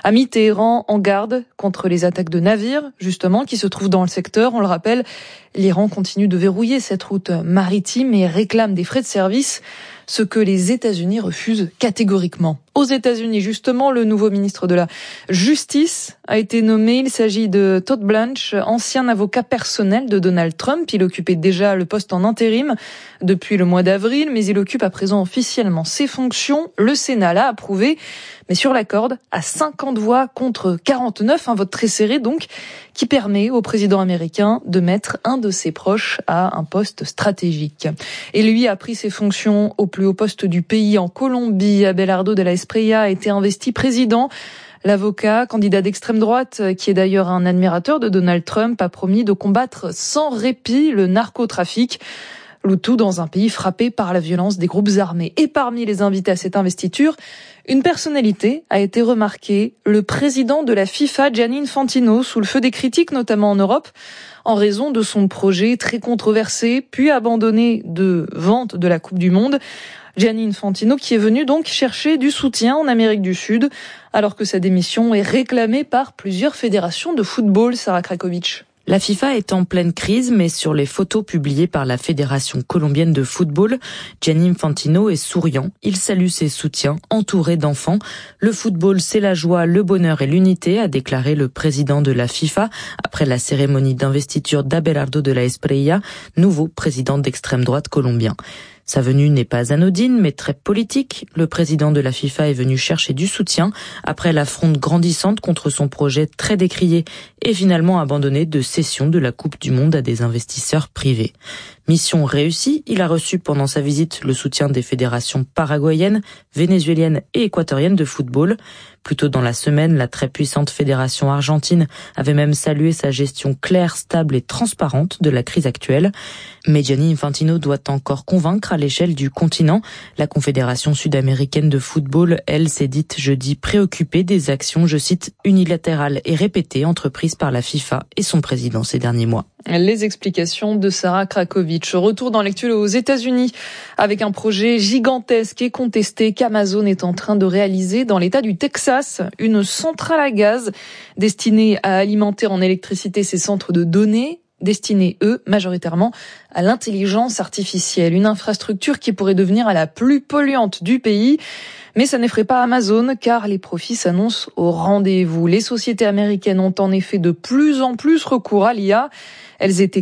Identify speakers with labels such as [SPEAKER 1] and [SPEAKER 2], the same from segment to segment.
[SPEAKER 1] a mis Téhéran en garde contre les attaques de navires, justement, qui se trouvent dans le secteur. On le rappelle, l'Iran continue de verrouiller cette route maritime et réclame des frais de service, ce que les États-Unis refusent catégoriquement. Aux États-Unis, justement, le nouveau ministre de la Justice a été nommé. Il s'agit de Todd Blanche, ancien avocat personnel de Donald Trump. Il occupait déjà le poste en intérim depuis le mois d'avril, mais il occupe à présent officiellement ses fonctions. Le Sénat l'a approuvé, mais sur la corde, à 50 voix contre 49, un vote très serré donc, qui permet au président américain de mettre un de ses proches à un poste stratégique. Et lui a pris ses fonctions au plus haut poste du pays en Colombie. Abelardo de la Espriella a été investi président. L'avocat, candidat d'extrême droite, qui est d'ailleurs un admirateur de Donald Trump, a promis de combattre sans répit le narcotrafic. Le tout dans un pays frappé par la violence des groupes armés. Et parmi les invités à cette investiture, une personnalité a été remarquée, le président de la FIFA, Gianni Infantino, sous le feu des critiques, notamment en Europe, en raison de son projet très controversé, puis abandonné de vente de la Coupe du Monde. Gianni Infantino qui est venu donc chercher du soutien en Amérique du Sud, alors que sa démission est réclamée par plusieurs fédérations de football, Sarah Krakovic.
[SPEAKER 2] La FIFA est en pleine crise, mais sur les photos publiées par la Fédération colombienne de football, Gianni Infantino est souriant. Il salue ses soutiens, entouré d'enfants. Le football, c'est la joie, le bonheur et l'unité, a déclaré le président de la FIFA après la cérémonie d'investiture d'Abelardo de la Espriella, nouveau président d'extrême droite colombien. Sa venue n'est pas anodine, mais très politique. Le président de la FIFA est venu chercher du soutien après la fronde grandissante contre son projet très décrié et finalement abandonné de cession de la Coupe du Monde à des investisseurs privés. Mission réussie, il a reçu pendant sa visite le soutien des fédérations paraguayennes, vénézuéliennes et équatoriennes de football. Plus tôt dans la semaine, la très puissante fédération argentine avait même salué sa gestion claire, stable et transparente de la crise actuelle. Mais Gianni Infantino doit encore convaincre à l'échelle du continent. La Confédération sud-américaine de football, elle, s'est dite jeudi préoccupée des actions, je cite, unilatérales et répétées entreprises par la FIFA et son président ces derniers mois.
[SPEAKER 1] Les explications de Sarah Krakovic. Retour dans l'actuel aux États-Unis avec un projet gigantesque et contesté qu'Amazon est en train de réaliser dans l'État du Texas. Une centrale à gaz destinée à alimenter en électricité ses centres de données, destinés, eux, majoritairement à l'intelligence artificielle. Une infrastructure qui pourrait devenir la plus polluante du pays. Mais ça n'effraie pas Amazon car les profits s'annoncent au rendez-vous. Les sociétés américaines ont en effet de plus en plus recours à l'IA. Elles étaient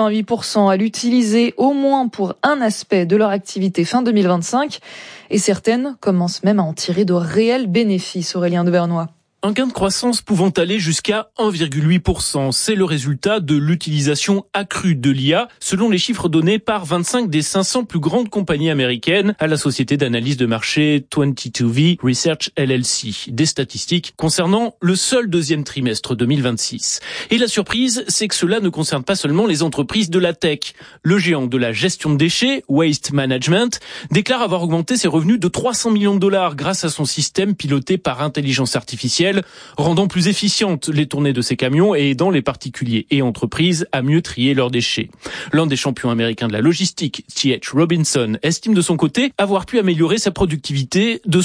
[SPEAKER 1] 88% à l'utiliser au moins pour un aspect de leur activité fin 2025. Et certaines commencent même à en tirer de réels bénéfices, Aurélien Devernois.
[SPEAKER 3] Un gain de croissance pouvant aller jusqu'à 1,8%. C'est le résultat de l'utilisation accrue de l'IA, selon les chiffres donnés par 25 des 500 plus grandes compagnies américaines à la société d'analyse de marché 22V Research LLC. Des statistiques concernant le seul deuxième trimestre 2026. Et la surprise, c'est que cela ne concerne pas seulement les entreprises de la tech. Le géant de la gestion de déchets, Waste Management, déclare avoir augmenté ses revenus de 300 millions de dollars grâce à son système piloté par intelligence artificielle, rendant plus efficientes les tournées de ces camions et aidant les particuliers et entreprises à mieux trier leurs déchets. L'un des champions américains de la logistique, T.H. Robinson, estime de son côté avoir pu améliorer sa productivité de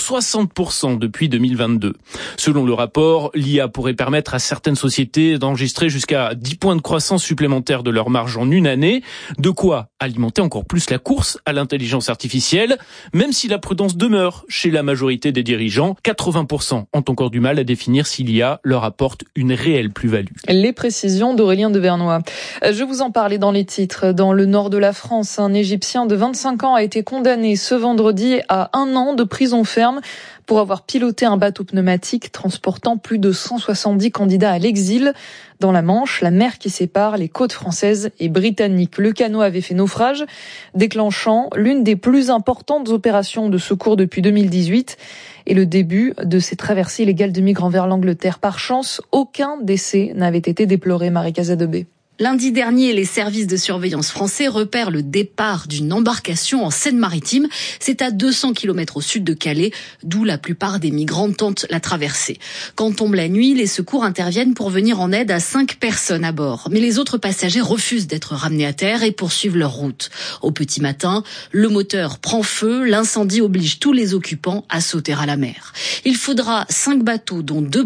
[SPEAKER 3] 60% depuis 2022. Selon le rapport, l'IA pourrait permettre à certaines sociétés d'enregistrer jusqu'à 10 points de croissance supplémentaires de leur marge en une année, de quoi alimenter encore plus la course à l'intelligence artificielle, même si la prudence demeure chez la majorité des dirigeants. 80% ont encore du mal à définir si l'IA leur apporte une réelle plus-value.
[SPEAKER 1] Les précisions d'Aurélien Devernois. Je vous en parlais dans les titres. Dans le nord de la France, un Égyptien de 25 ans a été condamné ce vendredi à 1 an de prison ferme pour avoir piloté un bateau pneumatique transportant plus de 170 candidats à l'exil dans la Manche, la mer qui sépare les côtes françaises et britanniques. Le canot avait fait naufrage, déclenchant l'une des plus importantes opérations de secours depuis 2018 et le début de ces traversées illégales de migrants vers l'Angleterre. Par chance, aucun décès n'avait été déploré, Marie-Casa Debé.
[SPEAKER 4] Lundi dernier, les services de surveillance français repèrent le départ d'une embarcation en Seine-Maritime. C'est à 200 km au sud de Calais, d'où la plupart des migrants tentent la traversée. Quand tombe la nuit, les secours interviennent pour venir en aide à 5 personnes à bord. Mais les autres passagers refusent d'être ramenés à terre et poursuivent leur route. Au petit matin, le moteur prend feu, l'incendie oblige tous les occupants à sauter à la mer. Il faudra 5 bateaux, dont 2